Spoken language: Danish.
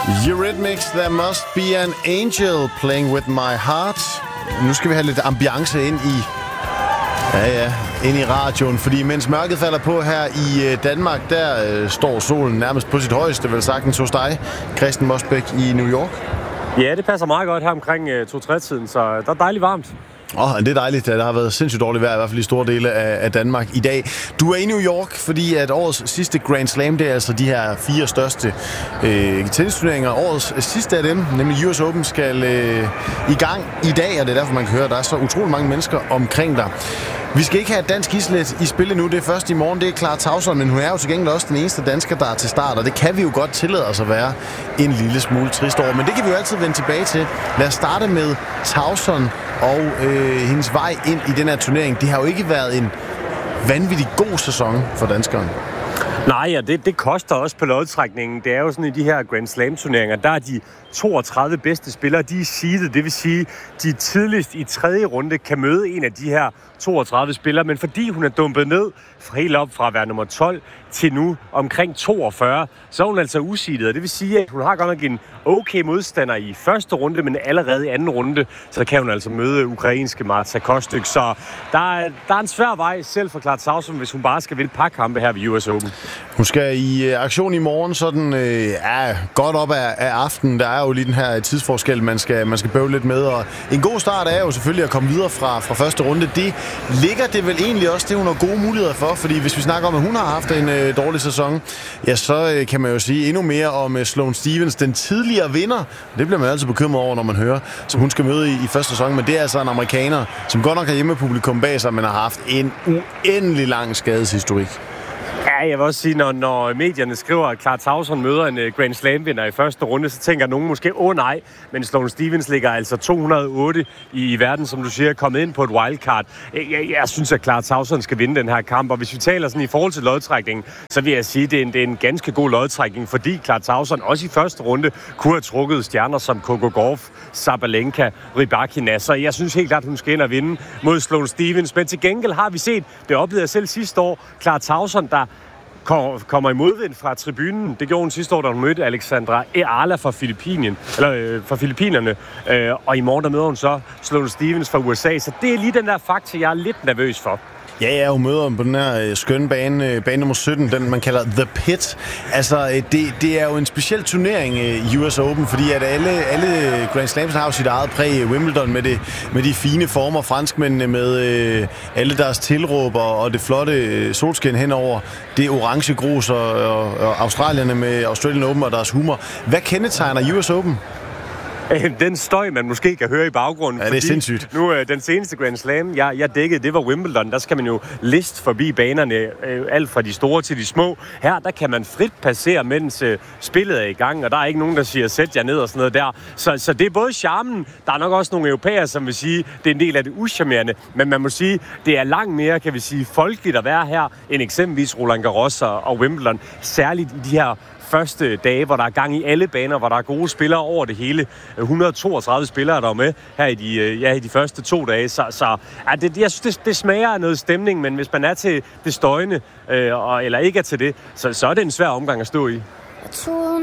Eurythmics, There Must Be an Angel Playing With My Heart. Nu skal vi have lidt ambiance ind i radioen, fordi mens mørket falder på her i Danmark, der står solen nærmest på sit højeste, vel sagtens hos dig, Christian Mosbæk i New York. Ja, det passer meget godt her omkring 2-3-tiden, så der er dejligt varmt. Det er dejligt. Der har været sindssygt dårligt vejr, i hvert fald i store dele af Danmark i dag. Du er i New York, fordi at årets sidste Grand Slam, det er altså de her 4 største tennisturneringer. Årets sidste af dem, nemlig US Open, skal i gang i dag, og det er derfor, man kan høre, at der er så utrolig mange mennesker omkring dig. Vi skal ikke have et dansk islet i spil nu. Det er først i morgen. Det er Clara Tauson, men hun er jo til gengæld også den eneste dansker, der er til start, og det kan vi jo godt tillade os at være en lille smule trist over. Men det kan vi jo altid vende tilbage til. Lad os starte med Tauson og hendes vej ind i den her turnering. Det har jo ikke været en vanvittig god sæson for danskeren. Nej, og det koster også på lodtrækningen. Det er jo sådan i de her Grand Slam-turneringer, der er de 32 bedste spillere, de er seedet. Det vil sige, de tidligst i 3. runde kan møde en af de her 32 spillere, men fordi hun er dumpet ned helt op fra at være nummer 12 til nu omkring 42, så er hun altså useedet. Og det vil sige, at hun har godt nok en okay modstander i første runde, men allerede i anden runde, så kan hun altså møde ukrainske Marta Kostyk. Så der er en svær vej selv for Clara Tauson, hvis hun bare skal vinde et par kampe her ved US Open. Hun skal i aktion i morgen, sådan godt op af aftenen. Der er jo lige den her tidsforskel, man skal bøvle lidt med. Og en god start er jo selvfølgelig at komme videre fra første runde. Det ligger det vel egentlig også, det hun har gode muligheder for. Fordi hvis vi snakker om, at hun har haft en dårlig sæson, ja, så kan man jo sige endnu mere om Sloane Stephens, den tidligere vinder. Det bliver man altid bekymret over, når man hører, som hun skal møde i første sæson. Men det er altså en amerikaner, som godt nok har hjemmepublikum bag sig, men har haft en uendelig lang skadeshistorik. Ja, jeg vil også sige, når medierne skriver, at Clara Tauson møder en Grand Slam-vinder i første runde, så tænker nogen måske, nej, men Sloane Stephens ligger altså 208 i verden, som du siger, kommet ind på et wildcard. Jeg synes, at Clara Tauson skal vinde den her kamp, og hvis vi taler sådan i forhold til lodtrækningen, så vil jeg sige, at det er en ganske god lodtrækning, fordi Clara Tauson også i første runde kunne have trukket stjerner som Coco Gauff, Sabalenka, Rybakina, så jeg synes helt klart, at hun skal ind og vinde mod Sloane Stephens, men til gengæld har vi set, det oplevede jeg selv sidste år, Clara Tauson, der kommer i modvind fra tribunen. Det gjorde hun sidste år, da hun mødte Alexandra Eala fra Filippinerne. Og i morgen der møder hun så Sloane Stephens fra USA. Så det er lige den der faktor, jeg er lidt nervøs for. Ja, hun møder på den her skønne bane nummer 17, den man kalder The Pit. Altså, det er jo en speciel turnering i US Open, fordi at alle Grand Slams har jo sit eget præg. Wimbledon med de fine former, franskmændene med alle deres tilråb og det flotte solskin henover, det orange grus og australierne med Australian Open og deres humor. Hvad kendetegner US Open? Den støj, man måske kan høre i baggrunden. Ja, det er sindssygt. Nu den seneste Grand Slam, jeg dækkede, det var Wimbledon. Der skal man jo liste forbi banerne, alt fra de store til de små. Her, der kan man frit passere, mens spillet er i gang, og der er ikke nogen, der siger, sæt jer ned og sådan noget der. Så det er både charmen, der er nok også nogle europæere, som vil sige, det er en del af det uschammerende, men man må sige, det er langt mere, kan vi sige, folkeligt at være her, end eksempelvis Roland Garros og Wimbledon. Særligt i de her første dage, hvor der er gang i alle baner, hvor der er gode spillere over det hele. 132 spillere, der er med her i de første 2 dage. Så jeg synes, det smager af noget stemning, men hvis man er til det støjende, eller ikke er til det, så er det en svær omgang at stå i.